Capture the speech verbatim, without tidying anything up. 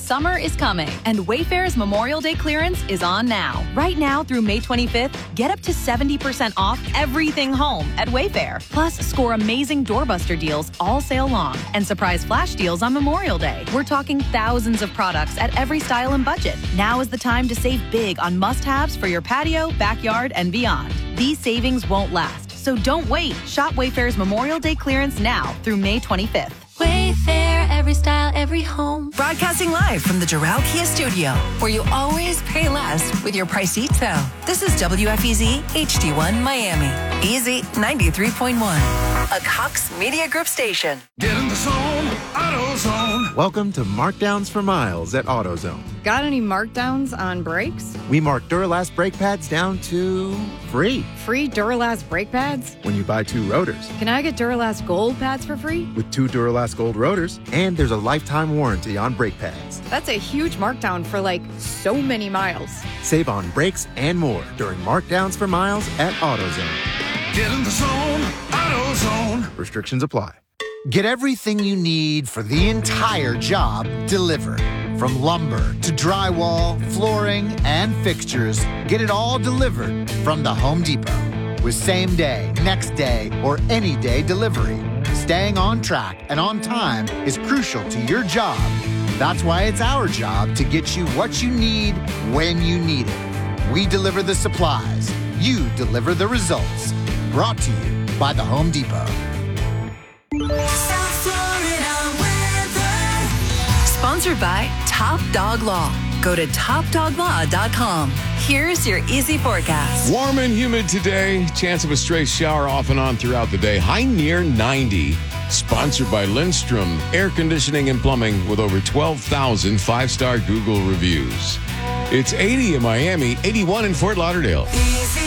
Summer is coming, and Wayfair's Memorial Day clearance is on now. Right now through May twenty-fifth, get up to seventy percent off everything home at Wayfair. Plus, score amazing doorbuster deals all sale long and surprise flash deals on Memorial Day. We're talking thousands of products at every style and budget. Now is the time to save big on must-haves for your patio, backyard, and beyond. These savings won't last, so don't wait. Shop Wayfair's Memorial Day clearance now through May twenty-fifth. Wayfair, every style, every home. Broadcasting live from the Doral Kia Studio, where you always pay less with your Pricito. This is W F E Z H D one Miami. Easy ninety-three point one. A Cox Media Group station. Get in the zone, AutoZone. Welcome to Markdowns for Miles at AutoZone. Got any markdowns on brakes? We mark Duralast brake pads down to free Free Duralast brake pads? when you buy two rotors. Can I get Duralast gold pads for free? With two Duralast Gold rotors, and there's a lifetime warranty on brake pads. That's a huge markdown for like so many miles. Save on brakes and more during Markdowns for Miles at AutoZone. Get in the zone, AutoZone. Restrictions apply. Get everything you need for the entire job delivered. From lumber to drywall, flooring, and fixtures, get it all delivered from the Home Depot. With same day, next day, or any day delivery, staying on track and on time is crucial to your job. That's why it's our job to get you what you need when you need it. We deliver the supplies. You deliver the results. Brought to you by the Home Depot. South Florida weather. Sponsored by Top Dog Law. Go to top dog law dot com. Here's your easy forecast. Warm and humid today. Chance of a stray shower off and on throughout the day. High near ninety. Sponsored by Lindstrom Air Conditioning and Plumbing with over twelve thousand five-star Google reviews. It's eighty in Miami, eighty-one in Fort Lauderdale.